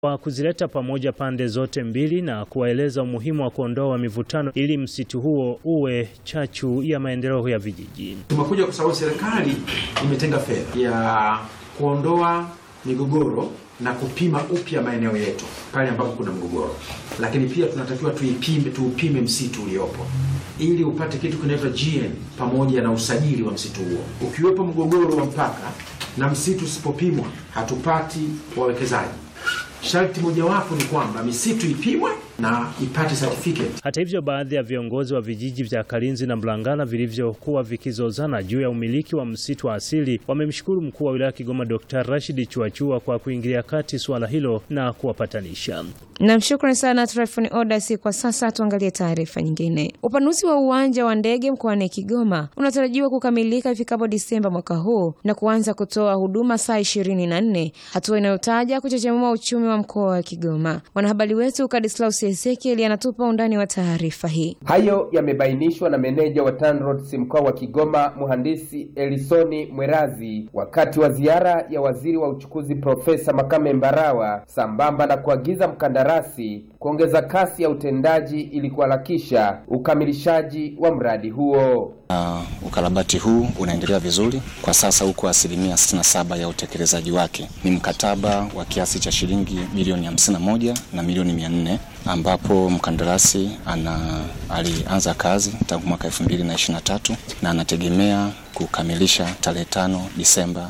wa kuzileta pamoja pande zote mbili na kuwaeleza umuhimu wa kuondoa mivutano ili msitu huo uwe chachu ya maendeleo ya vijiji. Tumekuja kwa sababu serikali imetenga fedha ya kuondoa migogoro na kupima upya maeneo yetu pale ambapo kuna mgogoro. Lakini pia tunatakiwa tuupime msitu uliopo ili upate kitu kinaitwa GN pamoja na usajili wa msitu huo. Ukiwepo mgogoro wa mpaka na msitu usipopimwa, hatupati wawekezaji. Sharti mojawapo ni kwamba misitu ipimwe na ipate certificate. Hata hivyo, baadhi ya viongozi wa vijiji vya Kalinzi na Mlangala vilivyokuwa vikizozana juu ya umiliki wa msitu wa asili wamemshukuru mkuu wa wilaya Kigoma Dr. Rashid Chuachua kwa kuingilia kati swala hilo na kuwapatanisha. Na shukrani sana Trifon Odas. Kwa sasa tuangalie taarifa nyingine. Upanuzi wa uwanja wa ndege mkoani Kigoma unatarajiwa kukamilika ifikapo Disemba mwaka huu na kuanza kutoa huduma saa 24, hatua inayotaja kuchechemua uchumi wa mkoa wa Kigoma. Mwanahabari wetu Kadislaus Ezekiel anatupa undani wa taarifa hii. Hayo yamebainishwa na meneja wa TANROADS mkoa wa Kigoma, Mhandisi Elisoni Mwerazi, wakati wa ziara ya waziri wa uchukuzi Profesa Makame Mbarawa, sambamba na kuagiza mkandarasi kuongeza kasi ya utendaji ili kuharakisha ukamilishaji wa mradi huo. Ukarabati huu unaendelea vizuri. Kwa sasa uko 67% ya utekelezaji wake. Ni mkataba wa kiasi cha shilingi milioni 51 na milioni 400 ambapo mkandarasi alianza kazi tangu mwaka 2023 na anategemea kukamilisha tarehe 5 Disemba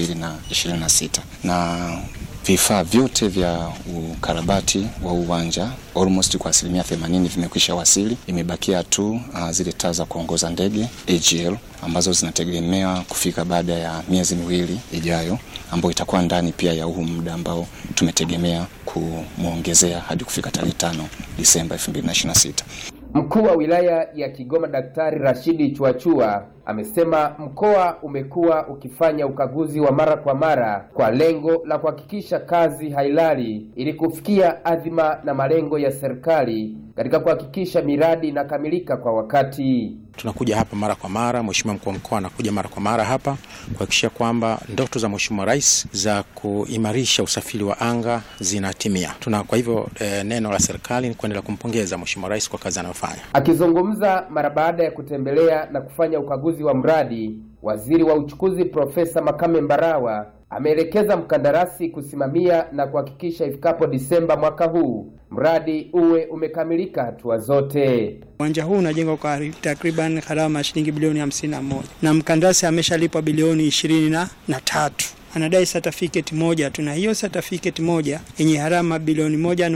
2026. Na vifaa vyote vya ukarabati wa uwanja almost kwa 80% vimekwisha wasili. Imebakia tu zile taa za kuongoza ndege AGL ambazo zinategemea kufika baada ya miezi 2 ijayo, ambayo itakuwa ndani pia ya huu muda ambao tumetegemea kumuongezea hadi kufika tarehe 5 Disemba 2026. Mkuu wa wilaya ya Kigoma Daktari Rashidi Chuachua amesema mkoa umekuwa ukifanya ukaguzi wa mara kwa mara kwa lengo la kuhakikisha kazi hailali ili kufikia adhima na malengo ya serikali katika kuhakikisha miradi inakamilika kwa wakati. Tunakuja hapa mara kwa mara, Mheshimiwa mkuu wa mkoa anakuja mara kwa mara hapa kuhakikisha kwamba ndoto za Mheshimiwa Rais za kuimarisha usafiri wa anga zinatimia. Kwa hivyo neno la serikali ni kuendelea kumpongeza Mheshimiwa Rais kwa kazi anayofanya. Akizungumza mara baada ya kutembelea na kufanya ukaguzi wa mradi, waziri wa uchukuzi Profesa Makame Mbarawa ameelekeza mkandarasi kusimamia na kuhakikisha ifikapo Disemba mwaka huu mradi uwe umekamilika hatua zote. Uwanja huu unajengwa kwa takriban gharama shilingi bilioni 51 na mkandarasi ameshalipwa bilioni 23. Anadai certificate moja. Tuna hiyo certificate moja yenye gharama bilioni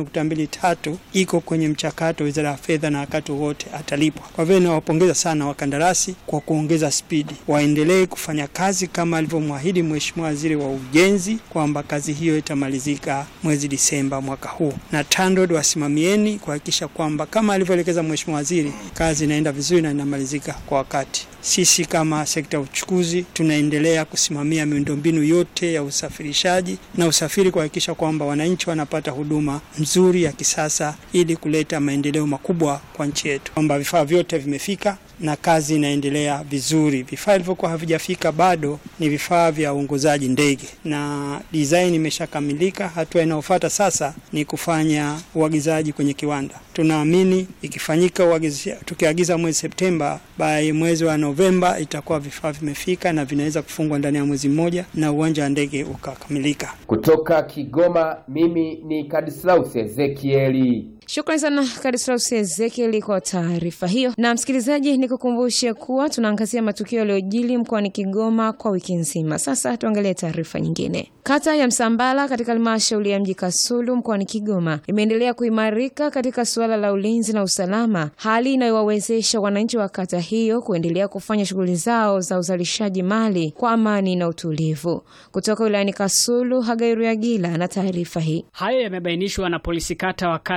1.23 iko kwenye mchakato Wizara ya Fedha na wakati wote atalipwa. Kwa hivyo nawapongeza sana wakandarasi kwa kuongeza spidi. Waendelee kufanya kazi kama alivyomwahidi Mheshimiwa Waziri wa Ujenzi kwamba kazi hiyo itamalizika mwezi Disemba mwaka huu. Na TANROADS wasimamieni kuhakikisha kwamba kama alivyoelekeza Mheshimiwa Waziri, kazi inaenda vizuri na inamalizika kwa wakati. Sisi kama sekta ya uchukuzi tunaendelea kusimamia miundombinu yote ya usafirishaji na usafiri kuhakikisha kwamba wananchi wanapata huduma nzuri ya kisasa ili kuleta maendeleo makubwa kwa nchi yetu. Kwamba vifaa vyote vimefika na kazi inaendelea vizuri. Vifaa vilivyokuwa havijafika bado ni vifaa vya uongozaji ndege na design imeshakamilika. Hatua inayofuata sasa ni kufanya uagizaji kwenye kiwanda. Tunaamini ikifanyika tukiagiza mwezi Septemba, by mwezi wa Novemba itakuwa vifaa vimefika na vinaweza kufungwa ndani ya mwezi mmoja na uwanja wa ndege ukakamilika. Kutoka Kigoma, mimi ni Kadislaus Ezekieli. Shukrani sana Kadislaus Ezekieli kwa taarifa hiyo. Na msikilizaji, nikukumbushe kuwa tunaangazia matukio yaliyojili mkoani Kigoma kwa wiki nzima. Sasa tuangalie taarifa nyingine. Kata ya Msambala katika halmashauri ya mji Kasulu mkoani Kigoma imeendelea kuimarika katika suala la ulinzi na usalama, hali inayowawezesha wananchi wa kata hiyo kuendelea kufanya shughuli zao za uzalishaji mali kwa amani na utulivu. Kutoka wilayani Kasulu, Hagairu Yagila na taarifa hii. Hayo yamebainishwa na polisi kata wa kata ya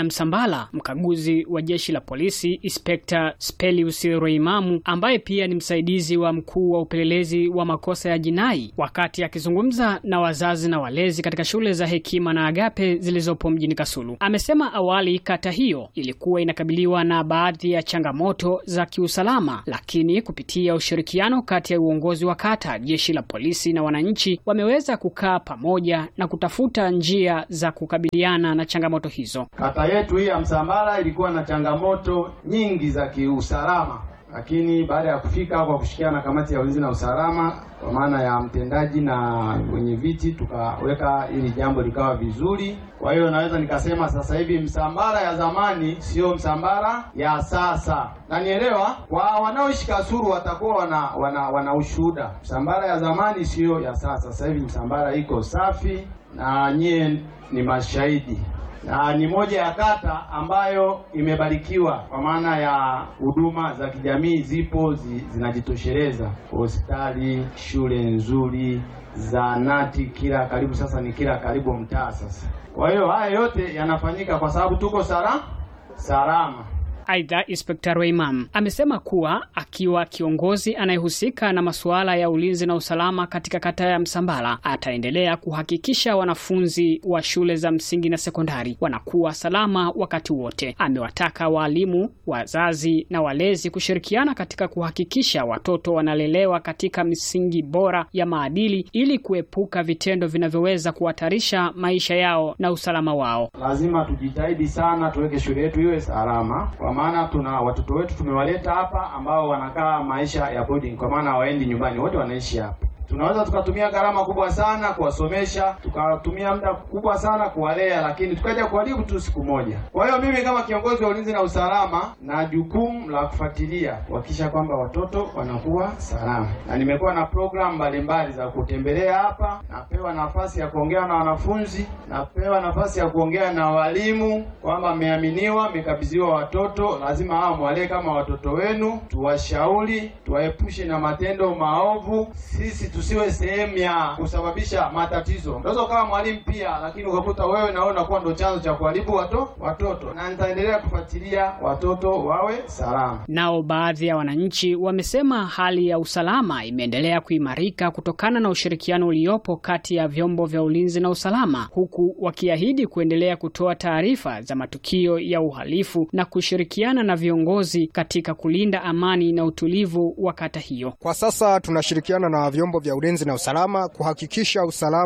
ya Msambala, mkaguzi wa jeshi la polisi Inspector Spelius Reimamu, ambaye pia ni msaidizi wa mkuu wa upelelezi wa makosa ya jinai, wakati akizungumza na wazazi na walezi katika shule za Hekima na Agape zilizopo mjini Kasulu, amesema awali kata hiyo ilikuwa inakabiliwa na baadhi ya changamoto za kiusalama, lakini kupitia ushirikiano kati ya uongozi wa kata, jeshi la polisi na wananchi wameweza kukaa pamoja na kutafuta njia za kukabiliana na changamoto hizo. Kata yetu hii ya Msambala ilikuwa na changamoto nyingi za kiusalama, lakini baada ya kufika kwa kushikiana na kamati ya ulinzi na usalama kwa maana ya mtendaji na wenye viti, tukaweka ili jambo likawa vizuri. Kwa hiyo naweza nikasema sasa hivi Msambala ya zamani sio Msambala ya sasa. Na nielewa kwa wanaoishi Kasulu watakuwa wana ushuhuda. Msambala ya zamani sio ya sasa. Sasa hivi Msambala iko safi na nyie ni mashahidi. Na ni moja ya kata ambayo imebarikiwa kwa maana ya huduma za kijamii zipo zinajitosheleza. Hospitali, shule nzuri, zahanati kila karibu, sasa ni kila karibu mtaa sasa. Kwa hiyo haya yote yanafanyika kwa sababu tuko salama. Aidha, Inspector Reimamu amesema kuwa akiwa kiongozi anayehusika na masuala ya ulinzi na usalama katika kata ya Msambala, ataendelea kuhakikisha wanafunzi wa shule za msingi na sekondari wanakuwa salama wakati wote. Amewataka walimu, wazazi na walezi kushirikiana katika kuhakikisha watoto wanalelewa katika misingi bora ya maadili ili kuepuka vitendo vinavyoweza kuhatarisha maisha yao na usalama wao. Lazima tujitahidi sana tuweke shule yetu iwe salama. Kwa maana tuna watoto wetu tumewaleta hapa ambao wanakaa maisha ya boarding, kwa maana hawaendi nyumbani, wote wanaishi hapa. Tunaweza tukatumia gharama kubwa sana kuwasomesha, tukatumia muda kubwa sana kuwalea, lakini tukaja kuharibu tu siku moja. Kwa hiyo mimi kama kiongozi wa ulinzi na usalama na jukumu la kufuatilia kuhakikisha kwamba watoto wanakuwa salama. Na nimekuwa na program mbalimbali za kutembelea hapa, napewa nafasi ya kuongea na wanafunzi, napewa nafasi ya kuongea na walimu kwamba mmeaminiwa, mmekabidhiwa watoto, lazima hao mwalee kama watoto wenu, tuwashauri, tuwaepushe na matendo maovu. Sisi tusiwe sehemu ya kusababisha matatizo. Unaweza kama mwalimu pia, lakini ukakuta wewe na wewe unakuwa ndo chanzo cha kuharibu watoto. Na nitaendelea kufuatilia watoto wawe salama. Nao baadhi ya wananchi wamesema hali ya usalama imeendelea kuimarika kutokana na ushirikiano uliopo kati ya vyombo vya ulinzi na usalama, huku wakiahidi kuendelea kutoa taarifa za matukio ya uhalifu na kushirikiana na viongozi katika kulinda amani na utulivu wa kata hiyo. Kwa sasa tunashirikiana na vyombo vya ulinzi na usalama kuhakikisha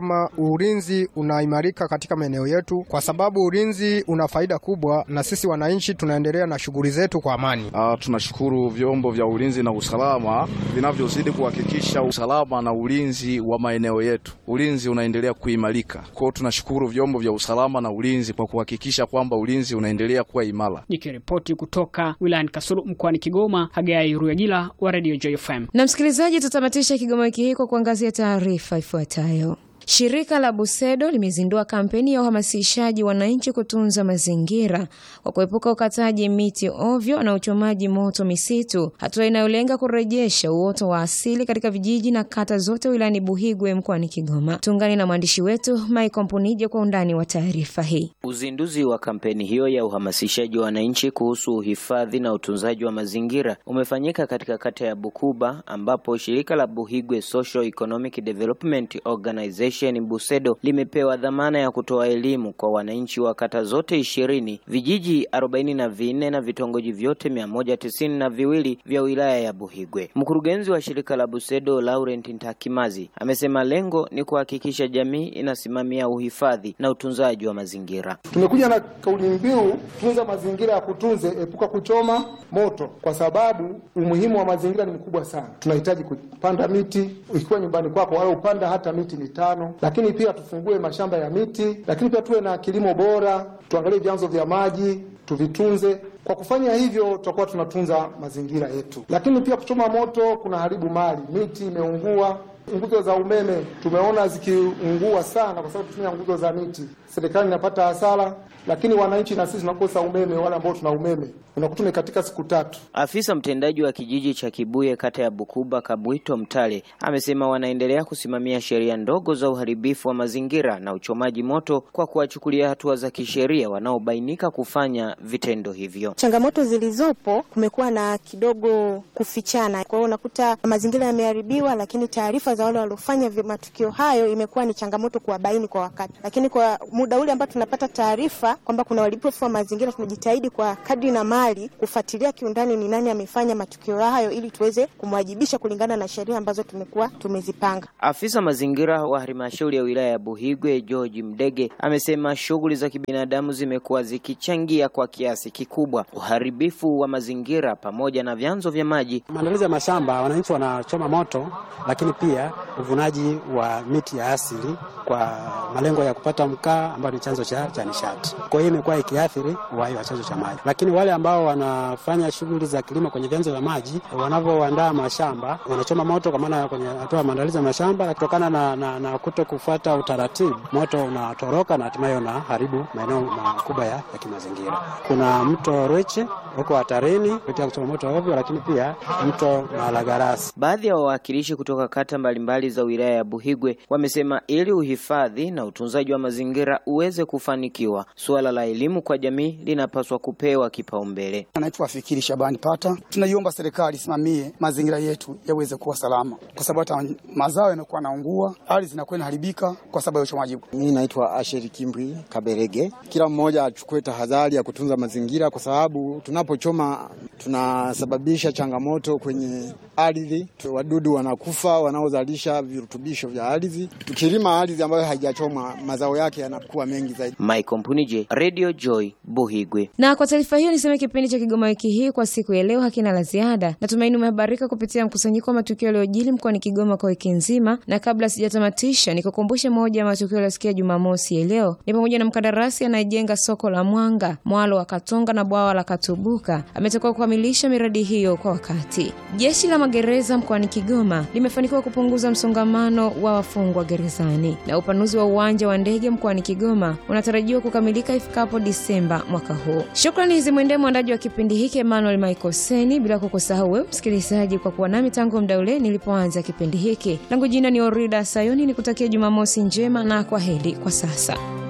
ulinzi unaimarika katika maeneo yetu, kwa sababu ulinzi una faida kubwa na sisi wananchi tunaendelea na shughuli zetu kwa amani. Tunashukuru vyombo vya ulinzi na usalama vinavyozidi kuhakikisha usalama na ulinzi wa maeneo yetu. Ulinzi unaendelea kuimarika. Kwa hiyo tunashukuru vyombo vya usalama na ulinzi kwa kuhakikisha kwamba ulinzi unaendelea kuwa imara. Nikiripoti kutoka wilayani Kasulu mkoani Kigoma, Hagai Ruyagila wa Radio Joy FM. Na msikilizaji, tutamatisha Kigoma wiki hii kwa kuangazia taarifa ifuatayo. Shirika la Busedo limezindua kampeni ya uhamasishaji wananchi kutunza mazingira kwa kuepuka ukataji miti ovyo na uchomaji moto misitu, hatua inayolenga kurejesha uoto wa asili katika vijiji na kata zote wilayani Buhigwe mkoani Kigoma. Tuungane na mwandishi wetu Mike Mpunije kwa undani wa taarifa hii. Uzinduzi wa kampeni hiyo ya uhamasishaji wananchi kuhusu uhifadhi na utunzaji wa mazingira umefanyika katika kata ya Bukuba, ambapo shirika la Buhigwe Social Economic Development Organization Busedo limepewa dhamana ya kutoa elimu kwa wananchi wa kata zote 20, vijiji 44 na vitongoji vyote 192 vya wilaya ya Buhigwe. Mkurugenzi wa shirika la Busedo Laurent Ntakimazi amesema lengo ni kuhakikisha jamii inasimamia uhifadhi na utunzaji wa mazingira. Tumekuja na kauli mbiu tunza mazingira ya kutunze, epuka kuchoma moto, kwa sababu umuhimu wa mazingira ni mkubwa sana. Tunahitaji kupanda miti, ikiwa nyumbani kwako wala upanda hata miti 5, lakini pia tufungue mashamba ya miti, lakini pia tuwe na kilimo bora, tuangalie vyanzo vya maji, tuvitunze. Kwa kufanya hivyo tutakuwa tunatunza mazingira yetu. Lakini pia kuchoma moto kuna haribu mali, miti imeungua. Nguzo za umeme tumeona zikiungua sana kwa sababu tunatumia nguzo za miti. serikali inapata hasara, lakini wananchi na sisi tunakosa umeme, wale ambao tuna umeme unakuta katika siku 3. Afisa mtendaji wa kijiji cha Kibuye kata ya Bukuba Kabwito Mtale amesema wanaendelea kusimamia sheria ndogo za uharibifu wa mazingira na uchomaji moto kwa kuwachukulia hatua za kisheria wanaobainika kufanya vitendo hivyo. Changamoto zilizopo, kumekuwa na kidogo kufichana. Kwa hiyo unakuta mazingira yameharibiwa, lakini taarifa za wale waliofanya matukio hayo imekuwa ni changamoto kuwabaini kwa wakati. Lakini kwa muda ule ambao tunapata taarifa kwamba kuna uharibifu wa mazingira, tunajitahidi kwa kadri na mali kufuatilia kiundani ni nani amefanya matukio hayo ili tuweze kumwajibisha kulingana na sheria ambazo tumekuwa tumezipanga. Afisa mazingira wa halmashauri ya wilaya ya Buhigwe George Mdege amesema shughuli za kibinadamu zimekuwa zikichangia kwa kiasi kikubwa uharibifu wa mazingira pamoja na vyanzo vya maji. Maandalizi ya mashamba, wananchi wanachoma moto, lakini pia uvunaji wa miti ya asili kwa malengo ya kupata mkaa ambao ni chanzo cha nishati. Kwa hiyo imekuwa ikiathiri uhai wa chanzo cha maji. Lakini wale ambao wanafanya shughuli za kilimo kwenye vyanzo vya maji, wanavyoandaa mashamba, wanachoma moto kwa maana kwenye hatua maandalizi ya mashamba, kutokana na kuto kufuata utaratibu, moto unatoroka na hatimaye unaharibu maeneo makubwa ya kimazingira. Kuna mto Rweche huko hatarini kupitia kuchoma moto ovyo, lakini pia mto Malagarasi. Baadhi ya wawakilishi kutoka kata mbalimbali za wilaya ya Buhigwe wamesema ili uhifadhi na utunzaji wa mazingira uweze kufanikiwa, suala la elimu kwa jamii linapaswa kupewa kipaumbele. Naitwa Fikiri Shabani Pata. Tunaiomba serikali isimamie mazingira yetu yaweze kuwa salama, kwa sababu hata mazao yanakuwa naungua, ardhi zinakuwa inaharibika kwa sababu ya uchomaji. Mimi naitwa Asheri Kimbri Kaberege. Kila mmoja achukue tahadhari ya kutunza mazingira, kwa sababu tunapochoma tunasababisha changamoto kwenye ardhi. Wadudu wanakufa wanaozalisha virutubisho vya ardhi. Tukilima ardhi ambayo haijachoma, mazao yake yanakuwa mengi zaidi. Michael Mpunije, Radio Joy, Buhigwe. Na kwa taarifa hiyo niseme kipindi cha Kigoma wiki hii kwa siku ya leo hakina la ziada. Natumaini umehabarika kupitia mkusanyiko wa matukio yaliyojili mkoani Kigoma kwa wiki nzima, na kabla sijatamatisha nikukumbushe moja ya matukio yaliyosikia Jumamosi ya leo. Ni pamoja na mkandarasi anayejenga soko la Mwanga, mwalo wa Katonga na bwawa la Katubuka ametakiwa kukamilisha miradi hiyo kwa wakati. Jeshi la magereza mkoani Kigoma limefanikiwa kupunguza msongamano wa wafungwa gerezani, na upanuzi wa uwanja wa ndege mkoani Kigoma unatarajiwa kukamilika ifikapo Disemba mwaka huu. Shukrani zimwendee mwandaji wa kipindi hiki Emmanuel Michael Seni, bila kukusahau wewe msikilizaji kwa kuwa nami tangu muda ule nilipoanza kipindi hiki. Langu jina ni Orida Sayoni, nikutakia Jumamosi njema na kwaheri kwa sasa.